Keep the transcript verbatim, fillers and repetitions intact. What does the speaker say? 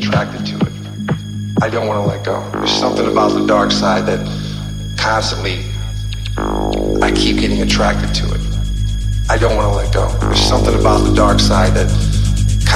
attracted to it. I don't want to let go. There's something about the dark side that constantly I keep getting attracted to it. I don't want to let go. There's something about the dark side that